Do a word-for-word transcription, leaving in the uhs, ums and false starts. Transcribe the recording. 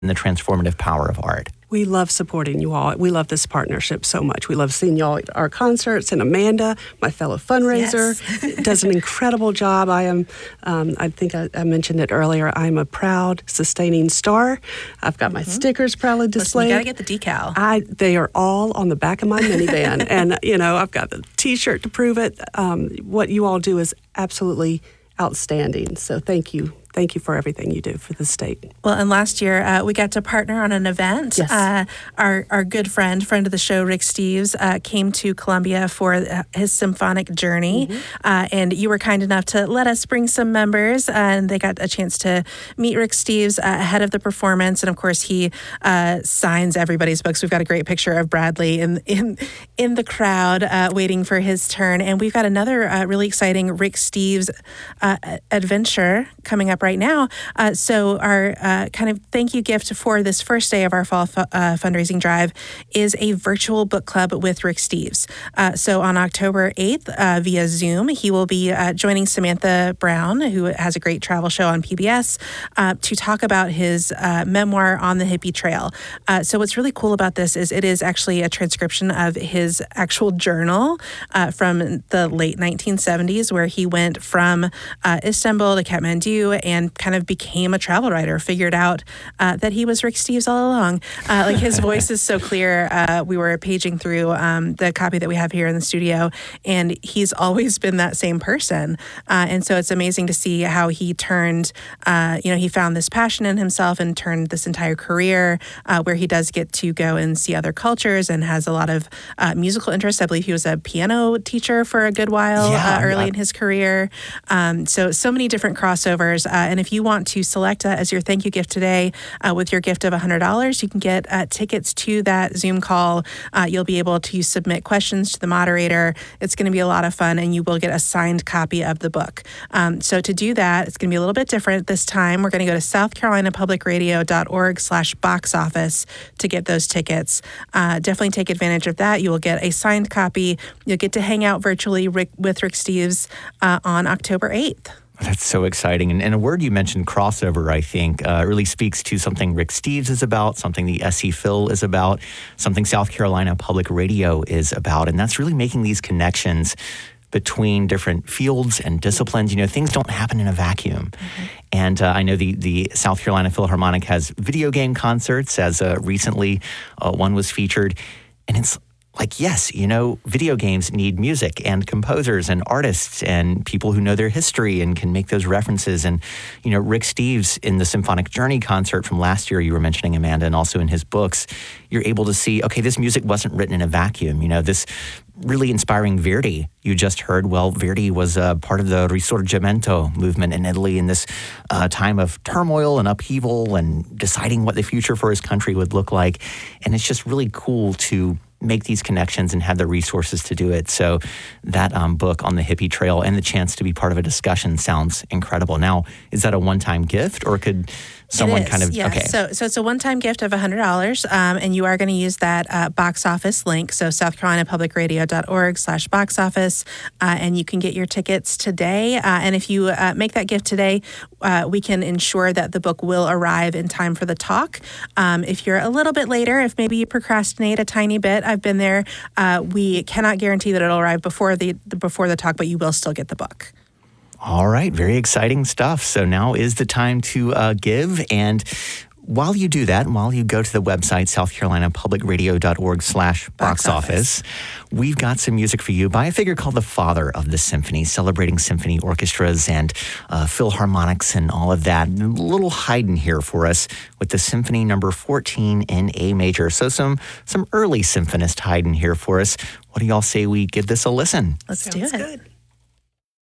and the transformative power of art. We love supporting you all. We love this partnership so much. We love seeing y'all at our concerts. And Amanda, my fellow fundraiser, yes. does an incredible job. I am, um, I think I, I mentioned it earlier, I'm a proud sustaining star. I've got my mm-hmm. stickers proudly displayed. Listen, you got to get the decal. I, they are all on the back of my minivan. And, you know, I've got the T-shirt to prove it. Um, what you all do is absolutely outstanding. So thank you. Thank you for everything you do for the state. Well, and last year uh, we got to partner on an event. Yes. Uh, our our good friend, friend of the show, Rick Steves, uh, came to Columbia for uh, his symphonic journey. Mm-hmm. Uh, and you were kind enough to let us bring some members. Uh, and they got a chance to meet Rick Steves uh, ahead of the performance. And of course, he uh, signs everybody's books. We've got a great picture of Bradley in in, in the crowd uh, waiting for his turn. And we've got another uh, really exciting Rick Steves uh, adventure coming up right now. Uh, so our uh, kind of thank you gift for this first day of our fall fu- uh, fundraising drive is a virtual book club with Rick Steves. Uh, so on October eighth uh, via Zoom, he will be uh, joining Samantha Brown, who has a great travel show on P B S, uh, to talk about his uh, memoir On the Hippie Trail. Uh, so what's really cool about this is it is actually a transcription of his actual journal uh, from the late nineteen seventies, where he went from uh, Istanbul to Kathmandu and kind of became a travel writer, figured out uh, that he was Rick Steves all along. Uh, like his voice is so clear. Uh, we were paging through um, the copy that we have here in the studio, and he's always been that same person. Uh, and so it's amazing to see how he turned, uh, you know, he found this passion in himself and turned this entire career uh, where he does get to go and see other cultures and has a lot of uh, musical interests. I believe he was a piano teacher for a good while yeah, uh, early yeah. in his career. Um, so, so many different crossovers. Uh, and if you want to select uh, as your thank you gift today uh, with your gift of one hundred dollars, you can get uh, tickets to that Zoom call. Uh, you'll be able to submit questions to the moderator. It's going to be a lot of fun, and you will get a signed copy of the book. Um, so to do that, it's going to be a little bit different this time. We're going to go to south carolina public radio dot org slash box office to get those tickets. Uh, definitely take advantage of that. You will get a signed copy. You'll get to hang out virtually Rick, with Rick Steves uh, on October eighth. That's so exciting. And, and a word you mentioned, crossover, I think, uh, really speaks to something Rick Steves is about, something the S E Phil is about, something South Carolina Public Radio is about. And that's really making these connections between different fields and disciplines. You know, things don't happen in a vacuum. Mm-hmm. And uh, I know the, the South Carolina Philharmonic has video game concerts, as uh, recently uh, one was featured. And it's like, yes, you know, video games need music and composers and artists and people who know their history and can make those references. And, you know, Rick Steves in the Symphonic Journey concert from last year, you were mentioning, Amanda, and also in his books, you're able to see, okay, this music wasn't written in a vacuum. You know, this really inspiring Verdi you just heard. Well, Verdi was uh, part of the Risorgimento movement in Italy in this uh, time of turmoil and upheaval and deciding what the future for his country would look like. And it's just really cool to make these connections and have the resources to do it. So that um, book On the Hippie Trail and the chance to be part of a discussion sounds incredible. Now, is that a one-time gift, or could someone it is, kind of, yeah. okay. So, so it's a one-time gift of one hundred dollars, um, and you are going to use that uh, box office link, so south carolina public radio dot org slash box office, uh, and you can get your tickets today. Uh, and if you uh, make that gift today, uh, we can ensure that the book will arrive in time for the talk. Um, if you're a little bit later, if maybe you procrastinate a tiny bit, I've been there, uh, we cannot guarantee that it'll arrive before the before the talk, but you will still get the book. All right, very exciting stuff. So now is the time to uh, give. And while you do that, while you go to the website, south carolina public radio dot org slash box office, we've got some music for you by a figure called the father of the symphony, celebrating symphony orchestras and uh, philharmonics and all of that. A little Haydn here for us with the symphony number fourteen in A major. So some, some early symphonist Haydn here for us. What do y'all say we give this a listen? Let's Sounds do it. Good.